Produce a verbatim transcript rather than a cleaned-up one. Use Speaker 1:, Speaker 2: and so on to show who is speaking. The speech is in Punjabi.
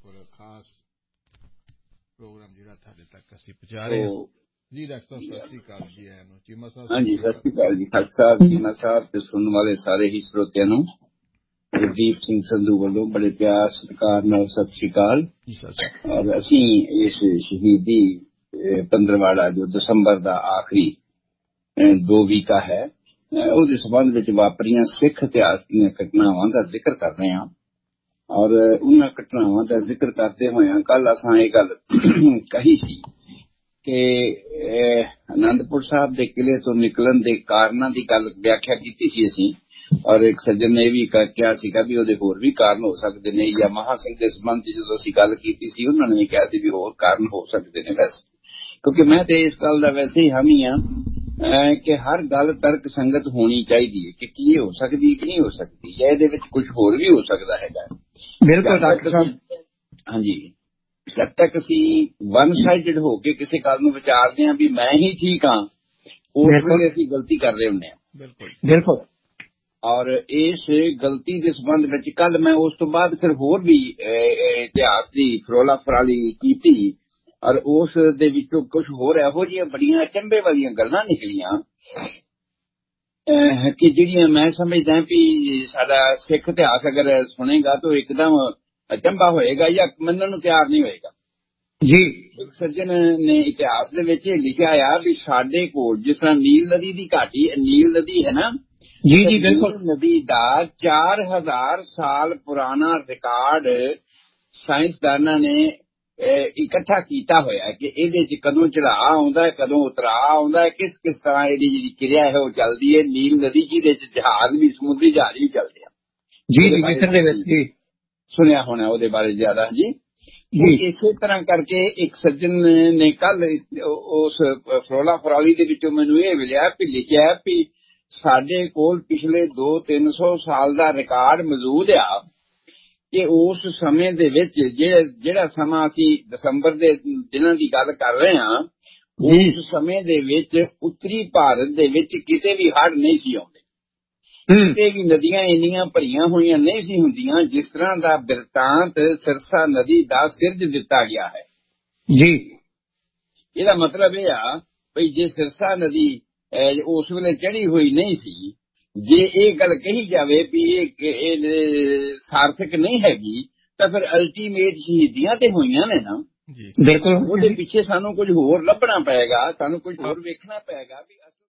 Speaker 1: पर खास प्रोग्राम जिहड़ा तुहाडे तक असीं पहुंचा रहे हैं जी। डॉक्टर साहब सत श्री अकाल जी। आया नु चीमा साहब
Speaker 2: हाँ जी, सत श्री अकाल जी खालसा साहब, चीमा साहब ते सुनने वाले सारे ही श्रोतियां नूं गुरदीप सिंह संधू वालों बड़े प्यार सत्कार नाल सत श्री अकाल। और असीं इस शहीदी पंद्रवाड़ा जो दसंबर दा आखिरी दो वीका है ਉਹਦੇ संबंध ਵਿੱਚ ਵਾਪਰੀਆਂ ਸਿੱਖ ਇਤਿਹਾਸ ਦੀਆਂ ਘਟਨਾਵਾਂ ਦਾ ਜ਼ਿਕਰ ਕਰ ਰਹੇ ਹਾਂ। ਔਰ ਉਹਨਾਂ ਘਟਨਾਵਾਂ ਦਾ ਜ਼ਿਕਰ ਕਰਦੇ ਹੋਇਆਂ ਕੱਲ ਅਸਾਂ ਇਹ ਗੱਲ ਕਹੀ ਸੀ ਕਿ ਆਨੰਦਪੁਰ ਸਾਹਿਬ ਦੇ ਕਿਲੇ ਤੋਂ ਨਿਕਲਣ ਦੇ ਕਾਰਨਾਂ ਦੀ ਗੱਲ ਵਿਆਖਿਆ ਕੀਤੀ ਸੀ ਅਸੀਂ। ਔਰ ਇੱਕ ਸੱਜਣ ਨੇ ਇਹ ਵੀ ਕਿਹਾ ਸੀਗਾ ਵੀ ਉਹਦੇ ਹੋਰ ਵੀ ਕਾਰਨ ਹੋ ਸਕਦੇ ਨੇ, ਜਾਂ ਮਹਾ ਸਿੰਘ ਦੇ ਸੰਬੰਧ ਜਦੋਂ ਅਸੀਂ ਗੱਲ ਕੀਤੀ ਸੀ ਉਹਨਾਂ ਨੇ ਵੀ ਕਿਹਾ ਸੀ ਵੀ ਹੋਰ ਕਾਰਨ ਹੋ ਸਕਦੇ ਨੇ। ਵੈਸੇ ਕਿਉਂਕਿ ਮੈਂ ਤੇ ਇਸ ਗੱਲ ਦਾ ਵੈਸੇ ਹੀ ਹਾਮੀ ਹਾਂ ਕਿ ਹਰ ਗੱਲ ਤਰਕ ਸੰਗਤ ਹੋਣੀ ਚਾਹੀਦੀ ਹੈ ਕਿ ਕੀ ਹੋ ਸਕਦੀ ਕਿ ਨਹੀਂ ਹੋ ਸਕਦੀ, ਜਾਂ ਇਹਦੇ ਵਿੱਚ ਕੁਝ ਹੋਰ ਵੀ ਹੋ ਸਕਦਾ ਹੈਗਾ।
Speaker 3: ਬਿਲਕੁਲ ਡਾਕਟਰ ਸਾਹਿਬ।
Speaker 2: ਹਾਂਜੀ, ਜਦ ਤੱਕ ਅਸੀਂ ਵਨ ਸਾਈਡਡ ਹੋ ਕੇ ਕਿਸੇ ਗੱਲ ਨੂੰ ਵਿਚਾਰਦੇ ਹਾਂ ਵੀ ਮੈਂ ਹੀ ਠੀਕ ਹਾਂ, ਉਸ ਵੇਲੇ ਅਸੀਂ ਗਲਤੀ ਕਰ ਰਹੇ ਹੁੰਦੇ ਹਾਂ। ਬਿਲਕੁਲ
Speaker 3: ਬਿਲਕੁਲ।
Speaker 2: ਔਰ ਇਸ ਗਲਤੀ ਦੇ ਸੰਬੰਧ ਵਿੱਚ ਕੱਲ ਮੈਂ ਉਸ ਤੋਂ ਬਾਅਦ ਫਿਰ ਹੋਰ ਵੀ ਇਤਿਹਾਸ ਦੀ ਫਰੋਲਾ ਫਰਾਲੀ ਕੀਤੀ ਔਰ ਉਸ ਦੇ ਵਿੱਚੋਂ ਕੁਝ ਹੋਰ ਇਹੋ ਜਿਹੀਆਂ ਬੜੀਆਂ ਅਚੰਭੇ ਵਾਲੀਆਂ ਗੱਲਾਂ ਨਿਕਲੀਆਂ ਕਿ ਜਿਹੜੀਆਂ ਮੈਂ ਸਮਝਦਾ ਵੀ ਸਾਡਾ ਸਿੱਖ ਇਤਿਹਾਸ ਅਗਰ ਸੁਣੇਗਾ ਤਾਂ ਇੱਕਦਮ ਅਚੰਭਾ ਹੋਏਗਾ ਜਾਂ ਮੰਨਣ ਨੂੰ ਤਿਆਰ ਨਹੀਂ ਹੋਏਗਾ
Speaker 3: ਜੀ।
Speaker 2: ਇੱਕ ਸੱਜਣ ਨੇ ਇਤਿਹਾਸ ਦੇ ਵਿੱਚ ਲਿਖਿਆ ਆ ਵੀ ਸਾਡੇ ਕੋਲ ਜਿਸ ਤਰ੍ਹਾਂ ਨੀਲ ਨਦੀ ਦੀ ਘਾਟੀ, ਨੀਲ ਨਦੀ ਹੈ ਨਾ
Speaker 3: ਜੀ ਜੀ ਬਿਲਕੁਲ,
Speaker 2: ਨਦੀ ਦਾ ਚਾਰ ਹਜ਼ਾਰ ਸਾਲ ਪੁਰਾਣਾ ਰਿਕਾਰਡ ਸਾਇੰਸਦਾਨਾਂ ਨੇ ਇਕੱਠਾ ਕੀਤਾ ਹੋਇਆ ਕਿ ਇਹਦੇ ਚ ਕਦੋਂ ਚੜਾਅ ਆਉਂਦਾ ਹੈ, ਕਦੋਂ ਉਤਰਾਅ ਆਉਂਦਾ ਹੈ, ਕਿਸ ਕਿਸ ਤਰ੍ਹਾਂ ਇਹਦੀ ਜਿਹੜੀ ਕਿਰਿਆ ਹੈ ਉਹ ਚੱਲਦੀ ਹੈ। ਨੀਲ ਨਦੀ ਜਿਹਦੇ ਚ ਜਹਾਜ਼ ਵੀ, ਸਮੁੰਦਰੀ ਜਹਾਜ਼ ਵੀ ਚੱਲਦੇ ਆ।
Speaker 3: ਜੀ ਜੀ ਮਿਸਰ ਦੇ ਵਿੱਚ ਜੀ
Speaker 2: ਸੁਣਿਆ ਹੋਣਾ ਉਹਦੇ ਬਾਰੇ ਜ਼ਿਆਦਾ। ਜੀ ਇਸੇ ਤਰ੍ਹਾਂ ਕਰਕੇ ਇੱਕ ਸੱਜਣ ਨੇ ਕੱਲ ਉਸ ਫਰੋਲਾ ਫਰਾਲੀ ਦੇ ਵਿੱਚੋਂ ਮੈਨੂੰ ਇਹ ਮਿਲਿਆ ਵੀ ਲਿਖਿਆ ਵੀ ਸਾਡੇ ਕੋਲ ਪਿਛਲੇ ਦੋ ਤਿੰਨ ਸੌ ਸਾਲ ਦਾ ਰਿਕਾਰਡ ਮੌਜੂਦ ਆ ਕਿ ਉਸ ਸਮੇਂ ਦੇ ਵਿੱਚ ਜਿਹੜਾ ਸਮਾਂ ਅਸੀਂ ਦਸੰਬਰ ਦੇ ਦਿਨਾਂ ਦੀ ਗੱਲ ਕਰ ਰਹੇ ਹਾਂ, ਉਸ ਸਮੇਂ ਦੇ ਵਿੱਚ ਉੱਤਰੀ ਭਾਰਤ ਦੇ ਵਿੱਚ ਕਿਤੇ ਵੀ ਹੜ੍ਹ ਨਹੀਂ ਸੀ ਆਉਂਦੇ, ਕਿਤੇ ਵੀ ਨਦੀਆਂ ਇੰਨੀਆਂ ਭਰੀਆਂ ਹੋਈਆਂ ਨਹੀਂ ਸੀ ਹੁੰਦੀਆਂ ਜਿਸ ਤਰ੍ਹਾਂ ਦਾ ਬਿਰਤਾਂਤ ਸਿਰਸਾ ਨਦੀ ਦਾ ਸਿਰਜ ਦਿੱਤਾ ਗਿਆ ਹੈ।
Speaker 3: ਜੀ
Speaker 2: ਇਹਦਾ ਮਤਲਬ ਇਹ ਆ ਵੀ ਜੇ ਸਿਰਸਾ ਨਦੀ ਉਸ ਵੇਲੇ ਚੜੀ ਹੋਈ ਨਹੀਂ ਸੀ, ਜੇ ਇਹ ਗੱਲ ਕਹੀ ਜਾਵੇ ਵੀ ਇਹ ਸਾਰਥਕ ਨਹੀਂ ਹੈਗੀ ਤਾਂ ਫਿਰ ਅਲਟੀਮੇਟ ਸ਼ਹੀਦੀਆਂ ਤੇ ਹੋਈਆਂ ਨੇ ਨਾ।
Speaker 3: ਬਿਲਕੁਲ,
Speaker 2: ਉਹਦੇ ਪਿੱਛੇ ਸਾਨੂੰ ਕੁਝ ਹੋਰ ਲੱਭਣਾ ਪਏਗਾ, ਸਾਨੂੰ ਕੁਝ ਹੋਰ ਵੇਖਣਾ ਪਏਗਾ ਵੀ